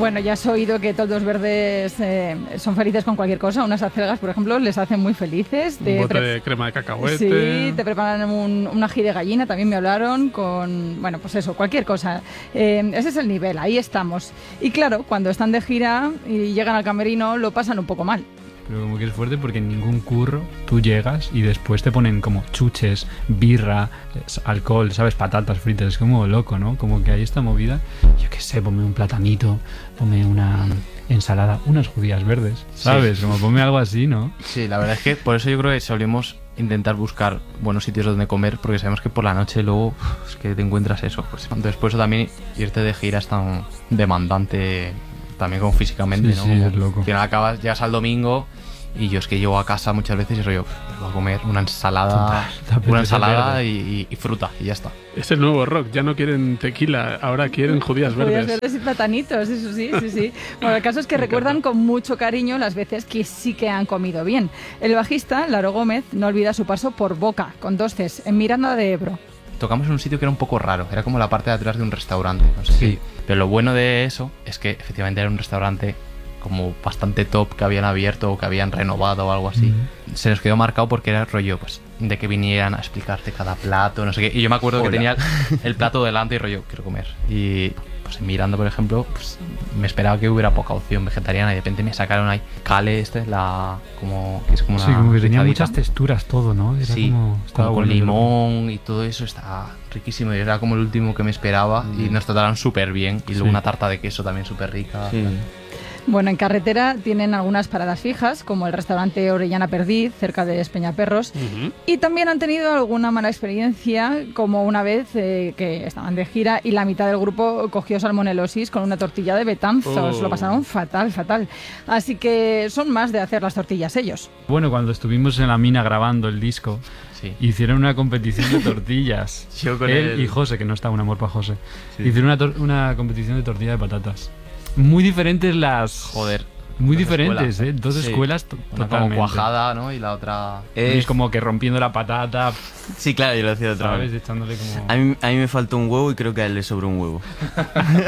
Bueno, ya has oído que Toldos Verdes son felices con cualquier cosa. Unas acelgas, por ejemplo, les hacen muy felices. Un bote de crema de cacahuete. Sí, te preparan un ají de gallina, también me hablaron con... Bueno, pues eso, cualquier cosa. Ese es el nivel, ahí estamos. Y claro, cuando están de gira y llegan al camerino, lo pasan un poco mal. Pero como que es fuerte porque en ningún curro tú llegas y después te ponen como chuches, birra, alcohol, ¿sabes? Patatas fritas, es como loco, ¿no? Como que hay esta movida. Yo qué sé, ponme un platanito, ponme una ensalada, unas judías verdes, ¿sabes? Sí. Como ponme algo así, ¿no? Sí, la verdad es que por eso yo creo que solemos intentar buscar buenos sitios donde comer, porque sabemos que por la noche luego es que te encuentras eso. Pues después también irte de gira es tan demandante también como físicamente, sí, ¿no? Sí, como es loco. Al final llegas al domingo y yo es que llego a casa muchas veces y rollo, voy a comer una ensalada, y fruta y ya está. Es el nuevo rock, ya no quieren tequila, ahora quieren judías verdes. Judías verdes y platanitos, eso sí, sí, sí. Bueno, el caso es que recuerdan con mucho cariño las veces que sí que han comido bien. El bajista, Laro Gómez, no olvida su paso por Boca, con 2 Cs, en Miranda de Ebro. Tocamos en un sitio que era un poco raro, era como la parte de atrás de un restaurante, no sé sí. Pero lo bueno de eso es que efectivamente era un restaurante como bastante top que habían abierto o que habían renovado o algo así. Se nos quedó marcado porque era el rollo, pues, de que vinieran a explicarte cada plato, no sé qué. Y yo me acuerdo que tenía el plato delante y rollo, quiero comer. Y pues en Miranda, por ejemplo, pues me esperaba que hubiera poca opción vegetariana y de repente me sacaron ahí cale, que es como una sí, como que tenía rizadita. Muchas texturas todo, ¿no? Era sí, como con limón y todo eso, está riquísimo. Y era como el último que me esperaba y nos trataron súper bien. Y luego una tarta de queso también súper rica. Sí. Bueno, en carretera tienen algunas paradas fijas, como el restaurante Orellana Perdiz, cerca de Espeñaperros, y también han tenido alguna mala experiencia, como una vez que estaban de gira y la mitad del grupo cogió salmonelosis con una tortilla de Betanzos. Lo pasaron fatal, fatal. Así que son más de hacer las tortillas ellos. Bueno, cuando estuvimos en la mina grabando el disco, sí. Hicieron una competición de tortillas. Yo con él y José, que no está, un amor para José. Sí. Hicieron una competición de tortilla de patatas. Muy diferentes las... Joder. Muy diferentes, escuelas. Dos escuelas una totalmente. como cuajada, ¿no? Y la otra... Es como que rompiendo la patata. Sí, claro, yo lo decía otra vez. Echándole como... A mí me faltó un huevo y creo que a él le sobró un huevo.